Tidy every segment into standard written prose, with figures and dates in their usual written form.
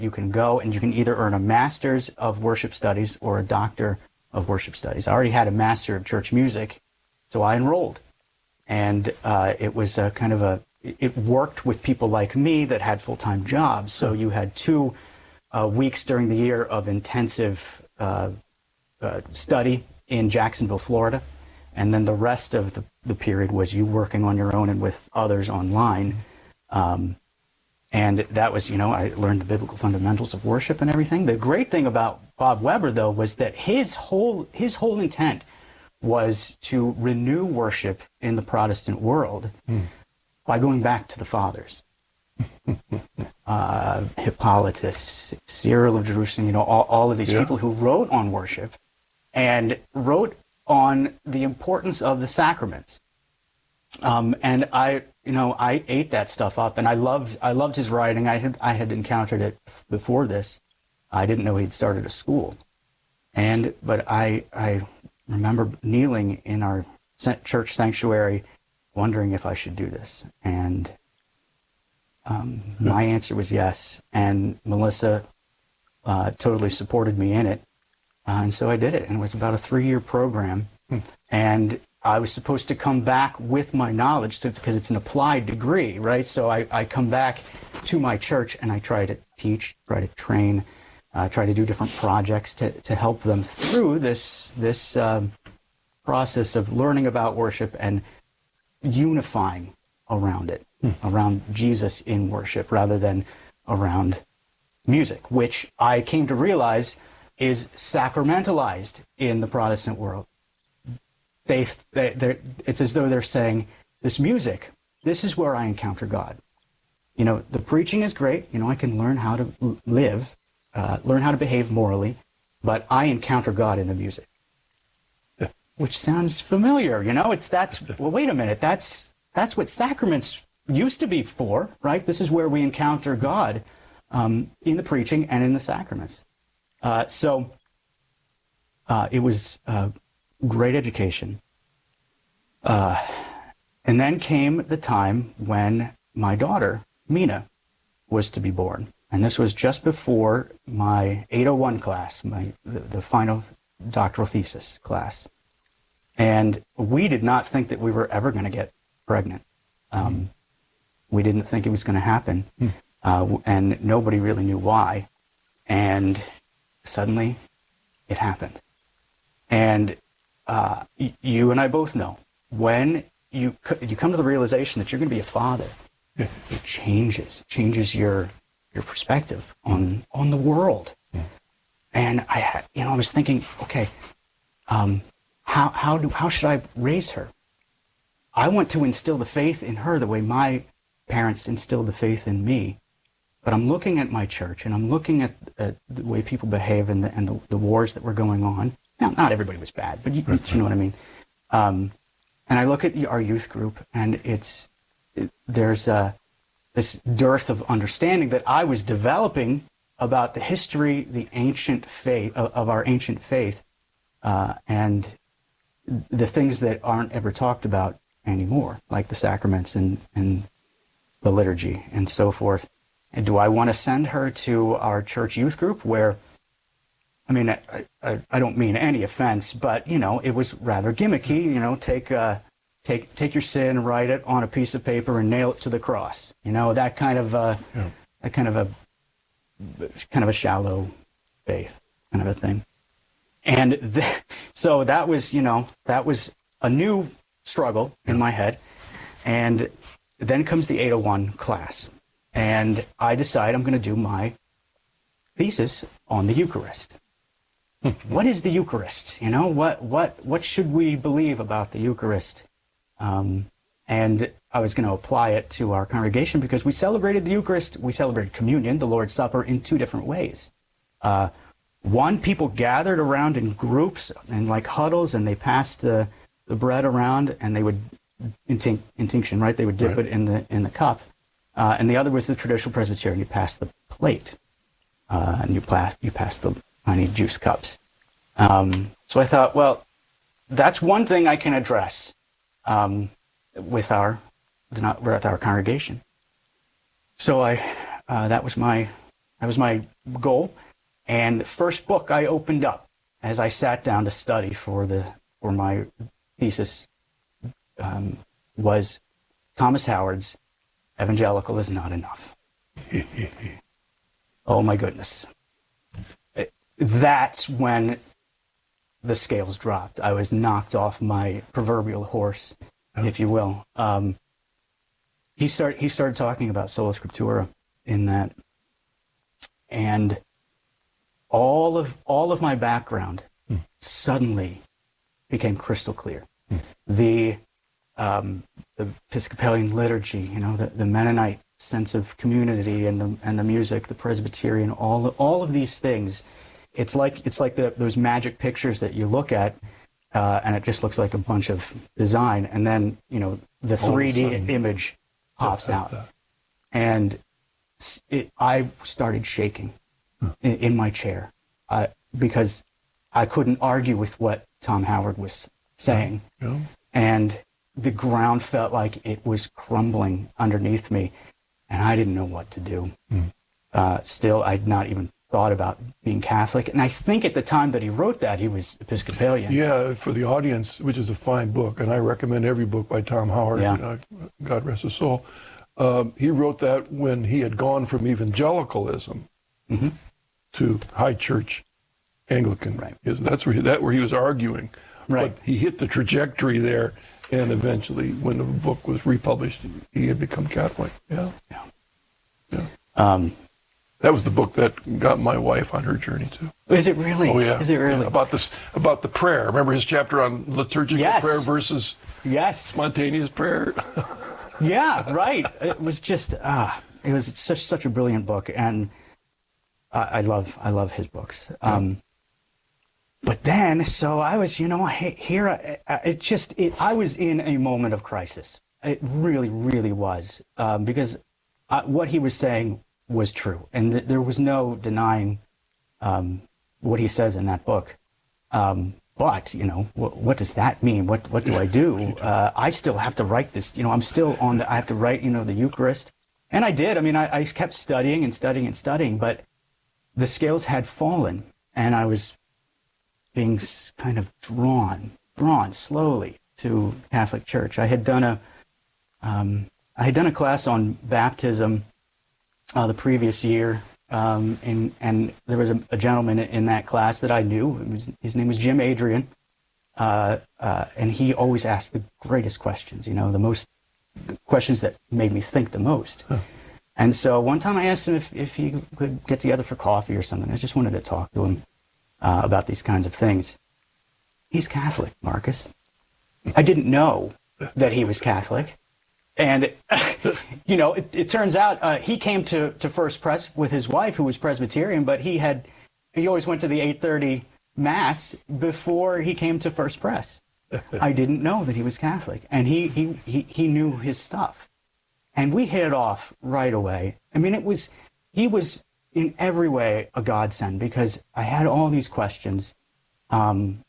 you can go and you can either earn a master's of worship studies or a doctor of worship studies. I already had a master of church music, so I enrolled. And it was it worked with people like me that had full-time jobs. So you had 2 weeks during the year of intensive study in Jacksonville, Florida. And then the rest of the period was you working on your own and with others online. And that was, I learned the biblical fundamentals of worship and everything. The great thing about Bob Weber, though, was that his whole intent was to renew worship in the Protestant world by going back to the fathers. Hippolytus, Cyril of Jerusalem, all of these people who wrote on worship and wrote on the importance of the sacraments. And I ate that stuff up, and I loved his writing. I had encountered it before this. I didn't know he'd started a school, but I remember kneeling in our church sanctuary, wondering if I should do this, and my answer was yes. And Melissa totally supported me in it, and so I did it. And it was about a 3-year program, and I was supposed to come back with my knowledge because it's an applied degree, right? So I come back to my church and I try to teach, try to train, try to do different projects to help them through this process of learning about worship and unifying around it, around Jesus in worship rather than around music, which I came to realize is sacramentalized in the Protestant world. It's as though they're saying, this music, this is where I encounter God. The preaching is great. I can learn how to live, learn how to behave morally, but I encounter God in the music. Which sounds familiar, well, wait a minute, that's what sacraments used to be for, right? This is where we encounter God in the preaching and in the sacraments. So it was great education. And then came the time when my daughter, Mina, was to be born. And this was just before my 801 class, the final doctoral thesis class. And we did not think that we were ever going to get pregnant. We didn't think it was going to happen. And nobody really knew why. And suddenly it happened. And you and I both know, when you come to the realization that you're going to be a father, it changes your perspective on the world. And I was thinking, okay, how should I raise her? I want to instill the faith in her the way my parents instilled the faith in me. But I'm looking at my church, and I'm looking at the way people behave and the wars that were going on. Now, not everybody was bad, but you know what I mean. And I look at our youth group, and there's this dearth of understanding that I was developing about the history, the ancient faith of our ancient faith, and the things that aren't ever talked about anymore, like the sacraments and the liturgy and so forth. And do I want to send her to our church youth group where, I don't mean any offense, but, it was rather gimmicky, take your sin, write it on a piece of paper and nail it to the cross. That kind of a shallow faith kind of a thing. And so that was a new struggle in my head. And then comes the 801 class. And I decide I'm going to do my thesis on the Eucharist. What is the Eucharist? What should we believe about the Eucharist? And I was going to apply it to our congregation because we celebrated the Eucharist. We celebrated communion, the Lord's Supper, in 2 different ways. One, people gathered around in groups and like huddles, and they passed the bread around, and they would intinction, right? They would dip it in the cup. And the other was the traditional Presbyterian. You pass the plate, and you pass the honey juice cups. So I thought, well, that's one thing I can address with our congregation. So that was my goal. And the first book I opened up as I sat down to study for my thesis was Thomas Howard's Evangelical is Not Enough. Oh my goodness. That's when the scales dropped. I was knocked off my proverbial horse, if you will. He started talking about sola scriptura in that, and all of my background suddenly became crystal clear. The Episcopalian liturgy, the Mennonite sense of community, and the music, the Presbyterian, all of these things. It's like those magic pictures that you look at, and it just looks like a bunch of design, and then the 3D image pops out, and I started shaking in my chair because I couldn't argue with what Tom Howard was saying, and the ground felt like it was crumbling underneath me, and I didn't know what to do. Still, I'd not even thought about being Catholic, and I think at the time that he wrote that, he was Episcopalian. Yeah, for the audience, which is a fine book, and I recommend every book by Tom Howard, God rest his soul. He wrote that when he had gone from evangelicalism to high church Anglican. Right. That's where he was arguing. Right. But he hit the trajectory there, and eventually, when the book was republished, he had become Catholic. Yeah. That was the book that got my wife on her journey too. Is it really? Oh yeah. Is it really? Yeah, about the prayer. Remember his chapter on liturgical prayer versus spontaneous prayer? Yeah, right. It was just it was such a brilliant book, and I love his books. But then, so I was, I was in a moment of crisis. It really, really was, because what he was saying was true, and there was no denying what he says in that book. But what does that mean? What do I do? I still have to write this. I'm still on I have to write the Eucharist, and I did. I mean, I kept studying and studying and studying, but the scales had fallen, and I was being kind of drawn slowly to Catholic Church. I had done a class on baptism the previous year, and there was a gentleman in that class that I knew. His name was Jim Adrian, and he always asked the greatest questions. The questions that made me think the most. Huh. And so one time I asked him if he could get together for coffee or something. I just wanted to talk to him about these kinds of things. He's Catholic, Marcus. I didn't know that he was Catholic. And, it turns out he came to First Pres with his wife, who was Presbyterian, but he always went to the 8:30 Mass before he came to First Pres. I didn't know that he was Catholic, and he knew his stuff. And we hit it off right away. I mean, he was in every way a godsend, because I had all these questions, and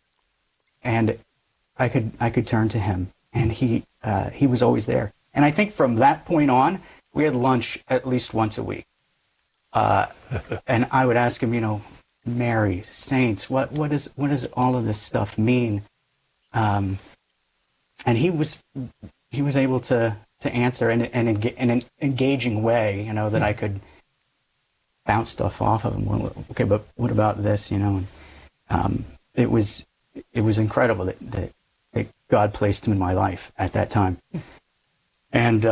I could turn to him, and he was always there. And I think from that point on, we had lunch at least once a week. And I would ask him, Mary, saints, what does all of this stuff mean? And he was able to answer in an engaging way, that I could bounce stuff off of him. Well, okay, but what about this? And it was incredible that God placed him in my life at that time. And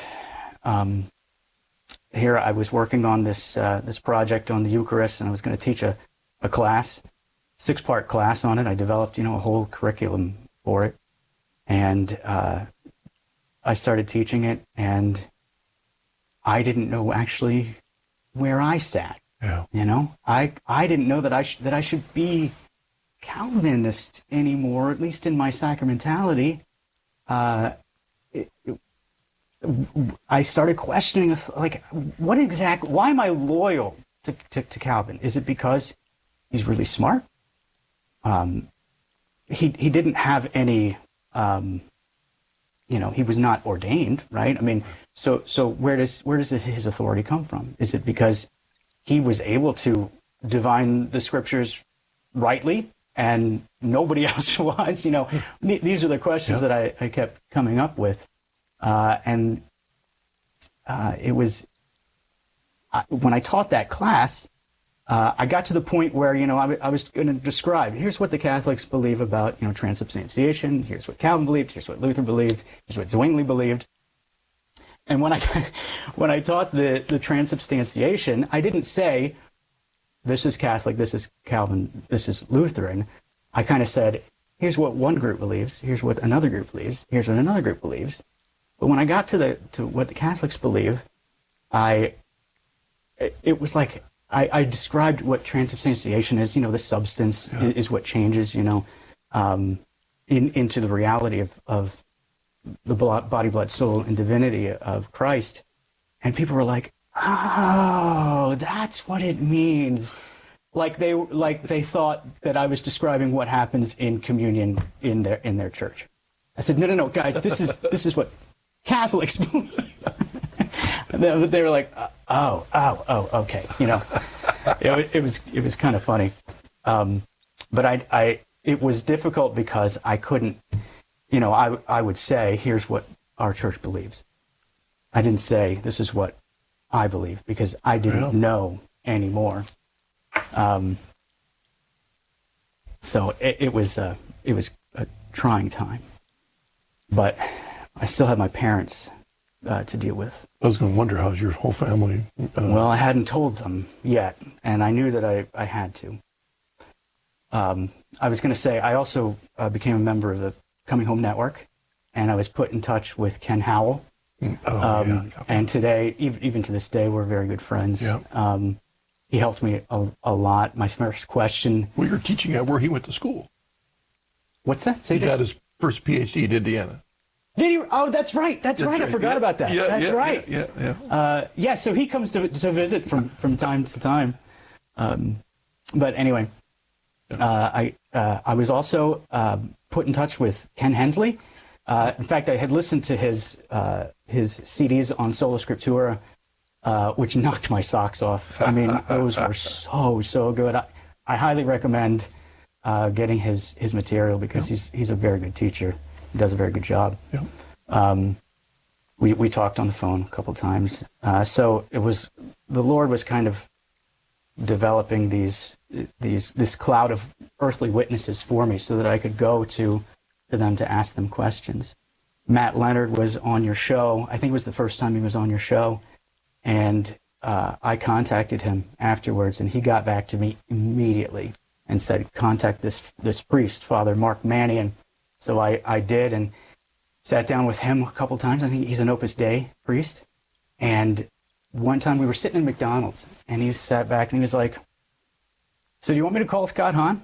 here I was working on this project on the Eucharist, and I was going to teach a class, 6-part class on it. I developed, a whole curriculum for it, and I started teaching it, and I didn't know actually where I sat. Yeah. I didn't know that I should be Calvinist anymore, at least in my sacramentality. I started questioning, why am I loyal to Calvin? Is it because he's really smart? He didn't have any, he was not ordained, right? I mean, so where does his authority come from? Is it because he was able to divine the scriptures rightly, and nobody else was. You know, these are the questions that I kept coming up with, and it was when I taught that class. I got to the point where, you know, I was going to describe, here's what the Catholics believe about, you know, transubstantiation. Here's what Calvin believed. Here's what Luther believed. Here's what Zwingli believed. And when I taught the transubstantiation, I didn't say, this is Catholic, this is Calvin, this is Lutheran. I kind of said, here's what one group believes. Here's what another group believes. Here's what another group believes. But when I got to what the Catholics believe, it was like, I described what transubstantiation is. You know, the substance is what changes, you know, into the reality of the body, blood, soul, and divinity of Christ. And people were like, oh, that's what it means. Like they thought that I was describing what happens in communion in their church. I said, no, guys, this is what Catholics believe. They were like, oh, okay, you know. It was kind of funny, but it was difficult because I couldn't, you know, I would say, here's what our church believes. I didn't say, this is what I believe, because I didn't know anymore. So it was a trying time, but I still had my parents to deal with. I was going to wonder, how's your whole family? Well, I hadn't told them yet, and I knew that I had to. I was going to say, I also became a member of the Coming Home Network, and I was put in touch with Ken Howell. And today, even to this day, we're very good friends. Yeah. He helped me a lot. My first question... Well, you're teaching at where he went to school. What's that? He got his first PhD in Indiana. Did he? Oh, that's right. That's right. I forgot about that. That's right. Yeah. So he comes to visit from time to time. But anyway, I was also put in touch with Ken Hensley. In fact, I had listened to his CDs on Sola Scriptura, which knocked my socks off. I mean, those were so good. I highly recommend getting his material, because he's a very good teacher. He does a very good job. Yeah. We talked on the phone a couple times. So it was, the Lord was kind of developing this cloud of earthly witnesses for me, so that I could go to them to ask them questions. Matt Leonard was on your show. I think it was the first time he was on your show. And I contacted him afterwards, and he got back to me immediately and said, contact this priest, Father Mark Mannion. So I did, and sat down with him a couple times. I think he's an Opus Dei priest. And one time we were sitting in McDonald's, and he sat back and he was like, so do you want me to call Scott Hahn?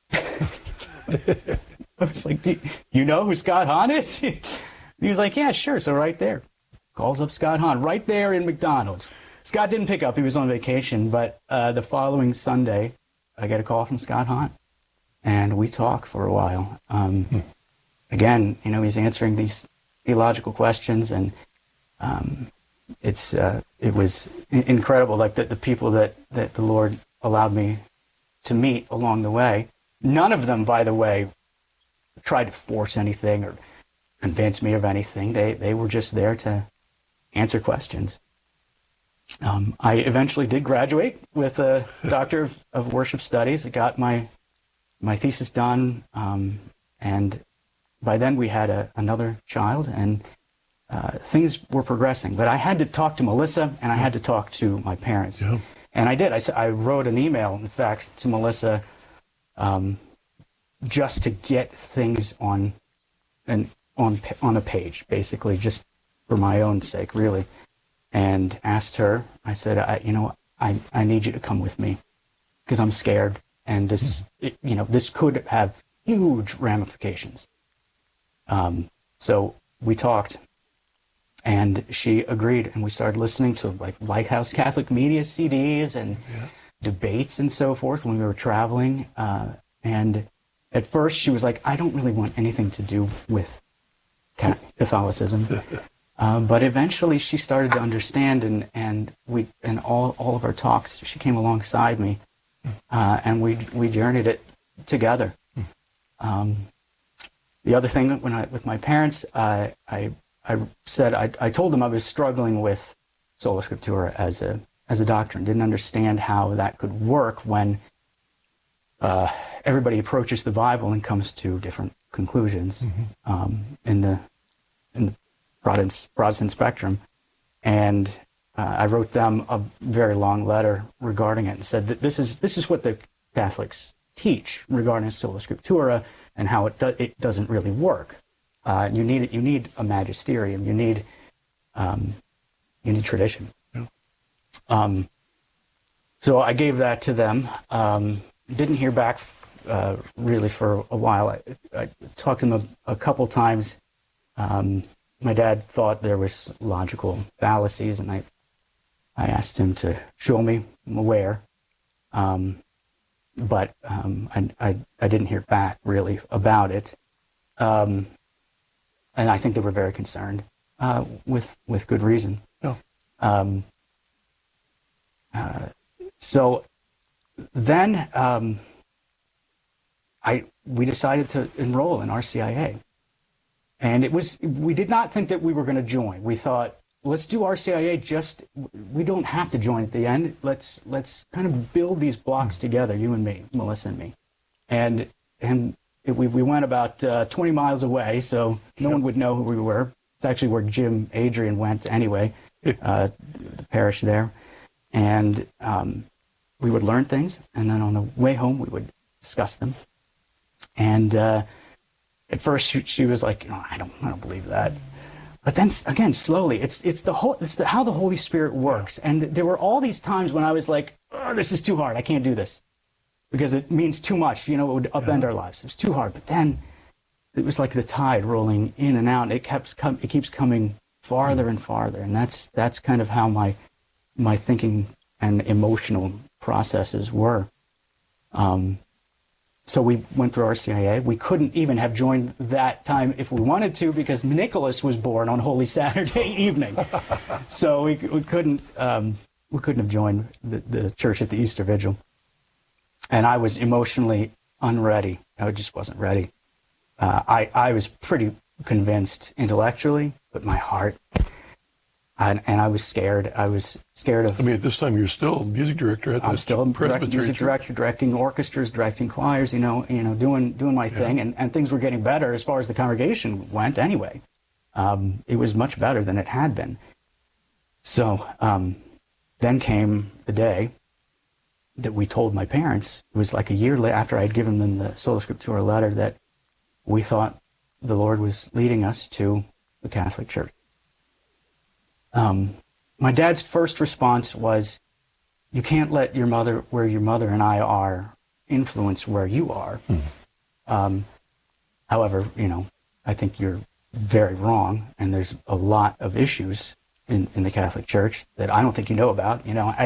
I was like, do you know who Scott Hahn is? He was like, yeah, sure. So right there, calls up Scott Hahn right there in McDonald's. Scott didn't pick up. He was on vacation. But the following Sunday, I get a call from Scott Hahn, and we talk for a while. Again, you know, he's answering these theological questions, and it was incredible. Like the people that the Lord allowed me to meet along the way. None of them, by the way, tried to force anything or convince me of anything. They were just there to answer questions. I eventually did graduate with a Doctor of Worship Studies. I got my thesis done, and by then we had another child, and things were progressing. But I had to talk to Melissa, and I had to talk to my parents. Yeah. And I did. I wrote an email, in fact, to Melissa, just to get things on a page, basically, just for my own sake, really. And asked her, I said, I need you to come with me, because I'm scared, and this could have huge ramifications. So we talked, and she agreed, and we started listening to like Lighthouse Catholic Media CDs and debates and so forth when we were traveling. And at first she was like, I don't really want anything to do with Catholicism. But eventually she started to understand, and all of our talks, she came alongside me, and we journeyed it together. The other thing, with my parents, I told them I was struggling with Sola Scriptura as a doctrine. Didn't understand how that could work when everybody approaches the Bible and comes to different conclusions in the Protestant spectrum. And I wrote them a very long letter regarding it and said that this is what the Catholics teach regarding Sola Scriptura and how it doesn't really work. You need a magisterium. You need tradition. Yeah. So I gave that to them. Didn't hear back really for a while. I talked to them a couple times. My dad thought there was logical fallacies, and I asked him to show me where. But I didn't hear back really about it. And I think they were very concerned, with good reason. Oh. So then we decided to enroll in RCIA. And we did not think that we were going to join. We thought, let's do RCIA, we don't have to join at the end. Let's kind of build these blocks together, you and me, Melissa and me. And we went about 20 miles away, so no one would know who we were. It's actually where Jim Adrian went anyway, the parish there. And we would learn things, and then on the way home we would discuss them. And at first she was like, I don't believe that. But then again, slowly, it's how the Holy Spirit works. And there were all these times when I was like, this is too hard. I can't do this because it means too much. It would upend our lives. It was too hard. But then it was like the tide rolling in and out. It keeps coming farther and farther. And that's kind of how my thinking and emotional processes were. So we went through RCIA. We couldn't even have joined that time if we wanted to because Nicholas was born on Holy Saturday evening. So we couldn't have joined the church at the Easter Vigil. And I was emotionally unready. I just wasn't ready. I was pretty convinced intellectually, but my heart, and I was scared. I was scared of... at this time you're still music director at the I'm still music director, directing orchestras, directing choirs, doing my thing, and things were getting better as far as the congregation went anyway. It was much better than it had been. So then came the day that we told my parents. It was like a year after I had given them the Sola Scriptura letter that we thought the Lord was leading us to the Catholic Church. My dad's first response was, you can't let your mother, where your mother and I are, influence where you are. However, I think you're very wrong, and there's a lot of issues in the Catholic Church that I don't think you know about.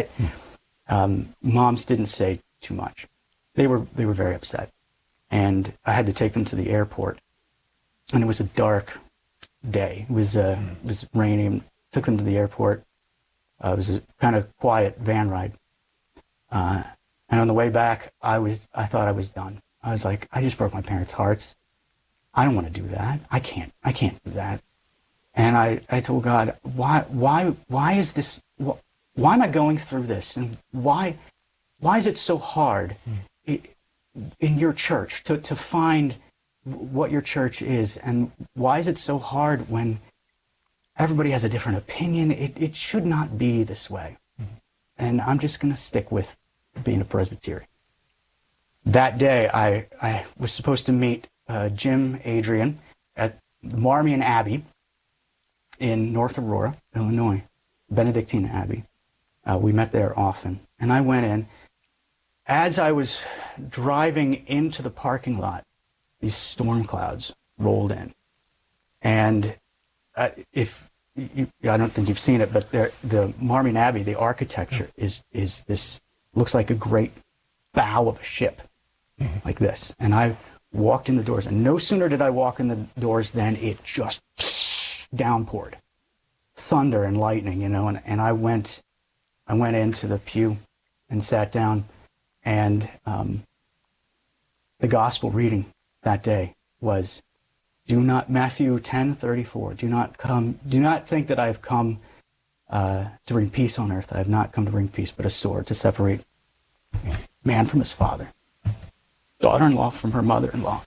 Moms didn't say too much. They were very upset, and I had to take them to the airport, and it was a dark day. It was rainy. And took them to the airport. It was a kind of quiet van ride. And on the way back, I thought I was done. I was like, I just broke my parents' hearts. I don't want to do that. I can't do that. And I told God, why is this? Why am I going through this? And why is it so hard in your church to find what your church is? And why is it so hard when everybody has a different opinion? It should not be this way. And I'm just going to stick with being a Presbyterian. That day, I was supposed to meet Jim Adrian at the Marmion Abbey in North Aurora, Illinois, Benedictine Abbey. We met there often. And I went in. As I was driving into the parking lot, these storm clouds rolled in. And I don't think you've seen it, but the Marmion Abbey, the architecture is this, looks like a great bow of a ship, like this. And I walked in the doors, and no sooner did I walk in the doors than it just downpoured. thunder and lightning, and I went into the pew and sat down, and the gospel reading that day was, Matthew 10:34, do not think that I have come to bring peace on earth. I have not come to bring peace, but a sword, to separate man from his father, daughter-in-law from her mother-in-law.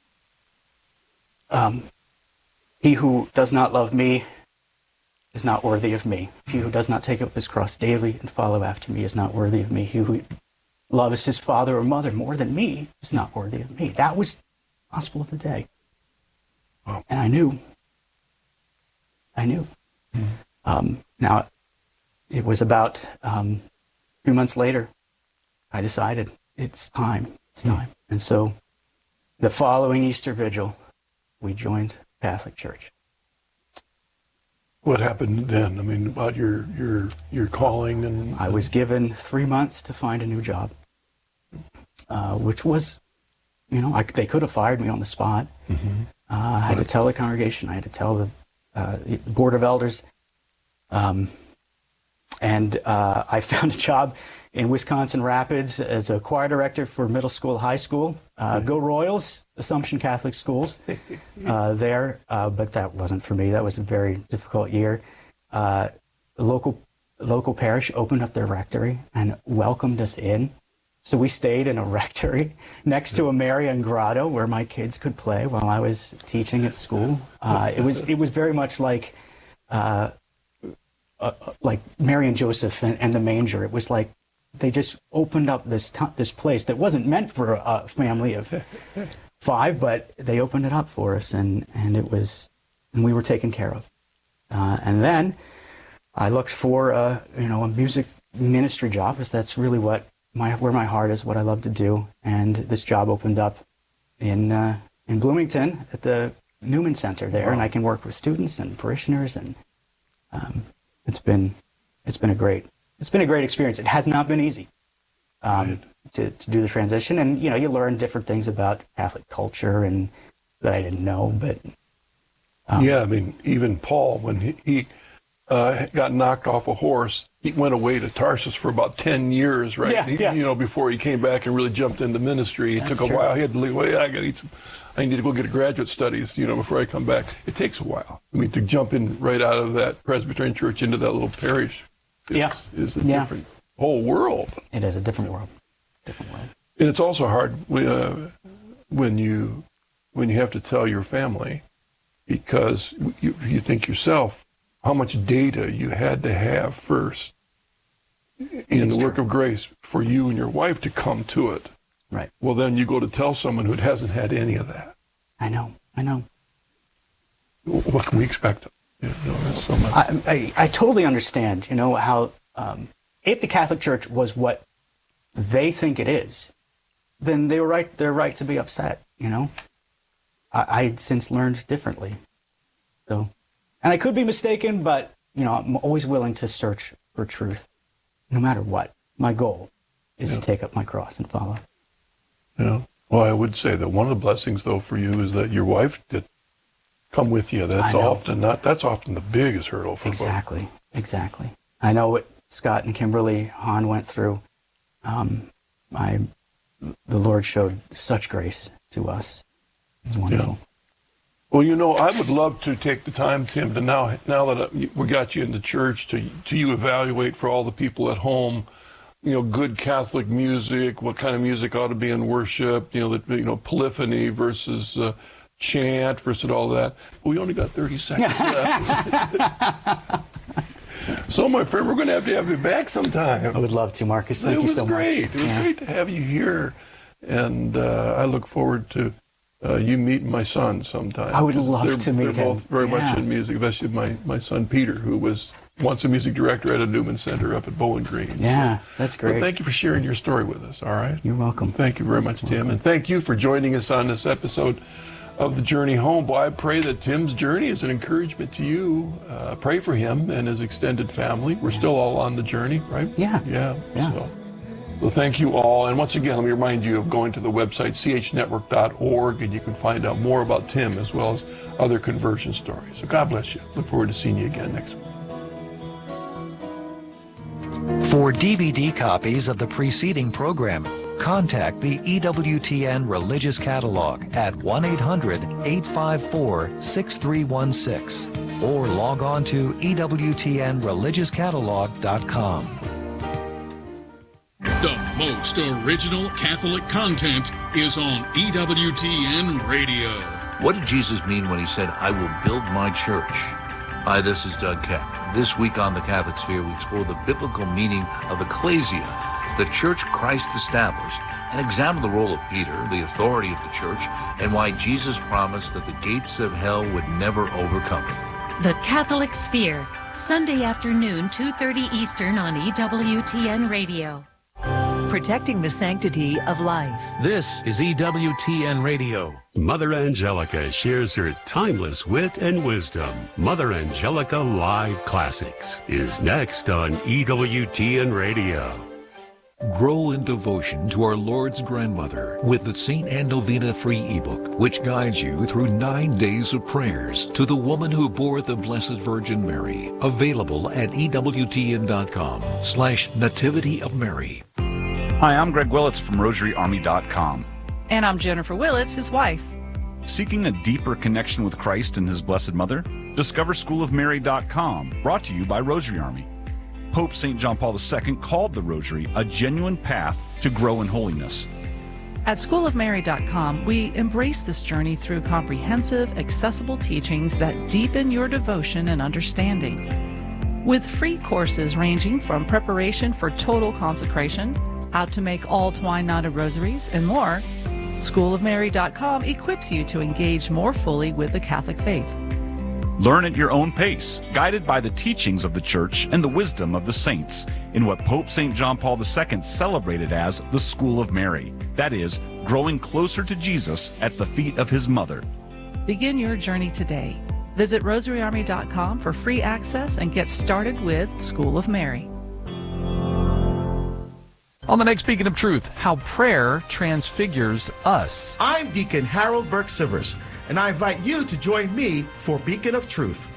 He who does not love me is not worthy of me. He who does not take up his cross daily and follow after me is not worthy of me. He who loves his father or mother more than me is not worthy of me. That was the gospel of the day. Wow. And I knew. Now, it was about 3 months later, I decided it's time. And so the following Easter Vigil, we joined Catholic Church. What happened then? I mean, about your calling and... I was given 3 months to find a new job, which was, they could have fired me on the spot. Mm-hmm. I had to tell the congregation, I had to tell the Board of Elders, and I found a job in Wisconsin Rapids as a choir director for middle school, high school. Go Royals, Assumption Catholic Schools there, but that wasn't for me. That was a very difficult year. The local parish opened up their rectory and welcomed us in. So we stayed in a rectory next to a Marian grotto where my kids could play while I was teaching at school. It was very much like Mary and Joseph and the manger. It was like they just opened up this place that wasn't meant for a family of 5, but they opened it up for us, and we were taken care of. And then I looked for a music ministry job, because that's really where my heart is, what I love to do. And this job opened up in Bloomington at the Newman Center there, and I can work with students and parishioners, and it's been a great experience. It has not been easy to do the transition, and you learn different things about Catholic culture and that I didn't know. But yeah, I mean, even Paul, when he got knocked off a horse, he went away to Tarsus for about 10 years, right? Yeah. Before he came back and really jumped into ministry. It took a while. He had to leave. I need to go get a graduate studies, before I come back. It takes a while. I mean, to jump in right out of that Presbyterian church into that little parish is a different whole world. It is a different world. And it's also hard when you have to tell your family, because you think yourself how much data you had to have first in the work of grace for you and your wife to come to it. Right. Well, then you go to tell someone who hasn't had any of that. I know. What can we expect? There's so much. I totally understand, how if the Catholic Church was what they think it is, then they're right to be upset, I'd since learned differently. So, and I could be mistaken, but, I'm always willing to search for truth, no matter what. My goal is to take up my cross and follow. Yeah. Well, I would say that one of the blessings, though, for you is that your wife did come with you. That's often the biggest hurdle for both. Exactly. I know what Scott and Kimberly Hahn went through. The Lord showed such grace to us. It's wonderful. Yeah. Well, I would love to take the time, Tim, to now that we got you in the church, to you evaluate for all the people at home, good Catholic music, what kind of music ought to be in worship, polyphony versus chant versus all that. We only got 30 seconds left. So, my friend, we're going to have you back sometime. I would love to, Marcus. Thank you so much. It was great to have you here, and I look forward to you meeting my son sometime. I would love to meet him. They're both very much in music, especially my son Peter, who was once a music director at a Newman Center up at Bowling Green. Yeah, that's great. Well, thank you for sharing your story with us, all right? You're welcome. Thank you very much, Tim. And thank you for joining us on this episode of The Journey Home. Boy, I pray that Tim's journey is an encouragement to you. Pray for him and his extended family. We're still all on the journey, right? Yeah. So thank you all. And once again, let me remind you of going to the website, chnetwork.org, and you can find out more about Tim as well as other conversion stories. So God bless you. Look forward to seeing you again next week. For DVD copies of the preceding program, contact the EWTN Religious Catalog at 1-800-854-6316 or log on to EWTNReligiousCatalog.com. The most original Catholic content is on EWTN Radio. What did Jesus mean when he said, "I will build my church"? Hi, this is Doug Keck. This week on The Catholic Sphere, we explore the biblical meaning of ecclesia, the church Christ established, and examine the role of Peter, the authority of the church, and why Jesus promised that the gates of hell would never overcome it. The Catholic Sphere, Sunday afternoon, 2:30 Eastern on EWTN Radio. Protecting the sanctity of life. This is EWTN Radio. Mother Angelica shares her timeless wit and wisdom. Mother Angelica Live Classics is next on EWTN Radio. Grow in devotion to our Lord's grandmother with the St. Anne Novena free ebook, which guides you through 9 days of prayers to the woman who bore the Blessed Virgin Mary. Available at EWTN.com/Nativity of Mary. Hi, I'm Greg Willits from RosaryArmy.com. And I'm Jennifer Willits, his wife. Seeking a deeper connection with Christ and His Blessed Mother? Discover SchoolofMary.com, brought to you by Rosary Army. Pope St. John Paul II called the Rosary a genuine path to grow in holiness. At SchoolofMary.com, we embrace this journey through comprehensive, accessible teachings that deepen your devotion and understanding. With free courses ranging from preparation for total consecration, how to make all twine-knotted rosaries, and more, SchoolofMary.com equips you to engage more fully with the Catholic faith. Learn at your own pace, guided by the teachings of the Church and the wisdom of the saints, in what Pope St. John Paul II celebrated as the School of Mary. That is, growing closer to Jesus at the feet of His mother. Begin your journey today. Visit RosaryArmy.com for free access and get started with School of Mary. On the next Beacon of Truth, how prayer transfigures us. I'm Deacon Harold Burke-Sivers, and I invite you to join me for Beacon of Truth.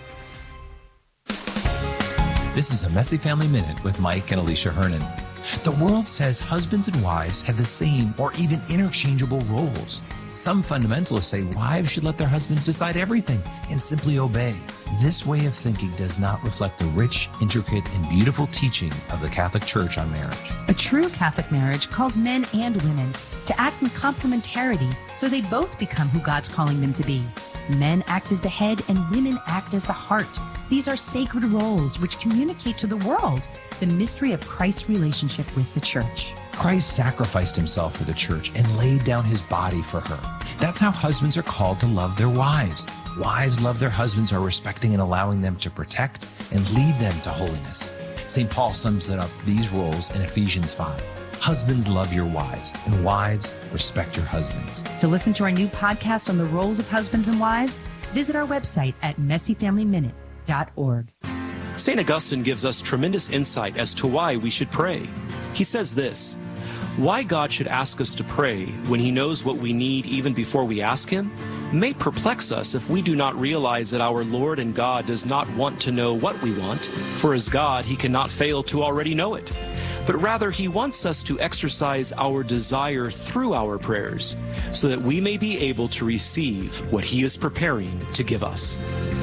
This is a Messy Family Minute with Mike and Alicia Hernan. The world says husbands and wives have the same or even interchangeable roles. Some fundamentalists say wives should let their husbands decide everything and simply obey. This way of thinking does not reflect the rich, intricate, and beautiful teaching of the Catholic Church on marriage. A true Catholic marriage calls men and women to act in complementarity so they both become who God's calling them to be. Men act as the head and women act as the heart. These are sacred roles which communicate to the world the mystery of Christ's relationship with the church. Christ sacrificed himself for the church and laid down his body for her. That's how husbands are called to love their wives. Wives love their husbands by respecting and allowing them to protect and lead them to holiness. St. Paul sums it up these roles in Ephesians 5. Husbands, love your wives, and wives, respect your husbands. To listen to our new podcast on the roles of husbands and wives, visit our website at messyfamilyminute.org. St. Augustine gives us tremendous insight as to why we should pray. He says this: why God should ask us to pray when He knows what we need even before we ask Him may perplex us if we do not realize that our Lord and God does not want to know what we want, for as God He cannot fail to already know it. But rather He wants us to exercise our desire through our prayers so that we may be able to receive what He is preparing to give us.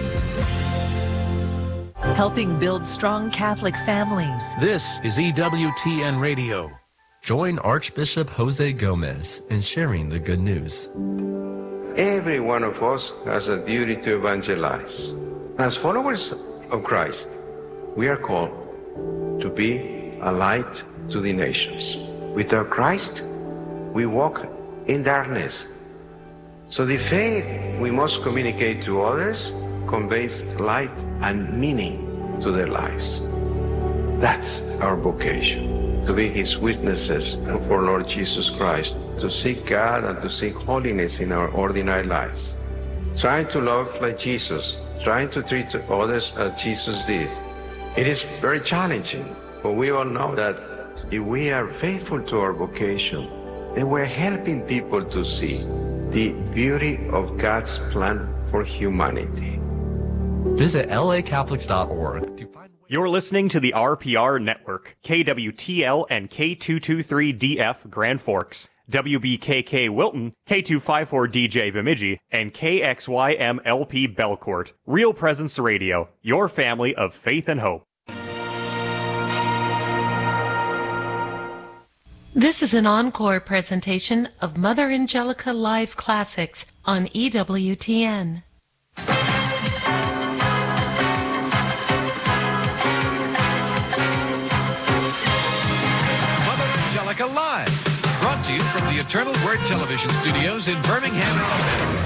Helping build strong Catholic families. This is EWTN Radio. Join Archbishop Jose Gomez in sharing the good news. Every one of us has a duty to evangelize. As followers of Christ, we are called to be a light to the nations. Without Christ, we walk in darkness. So the faith we must communicate to others conveys light and meaning to their lives. That's our vocation, to be His witnesses for Lord Jesus Christ, to seek God and to seek holiness in our ordinary lives. Trying to love like Jesus, trying to treat others as Jesus did. It is very challenging, but we all know that if we are faithful to our vocation, then we're helping people to see the beauty of God's plan for humanity. Visit lacatholics.org to find You're listening to the RPR Network, KWTL and K223DF Grand Forks, WBKK Wilton, K254DJ Bemidji, and KXYMLP Belcourt. Real Presence Radio, your family of faith and hope. This is an encore presentation of Mother Angelica Live Classics on EWTN. Live, brought to you from the Eternal Word Television Studios in Birmingham, Alabama.